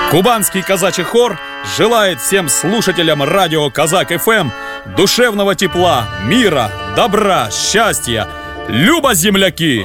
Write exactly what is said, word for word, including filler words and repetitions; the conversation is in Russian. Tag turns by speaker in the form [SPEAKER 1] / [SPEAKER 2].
[SPEAKER 1] Кубанский казачий хор желает всем слушателям радио Казак эф эм душевного тепла, мира, добра, счастья. Люба, земляки!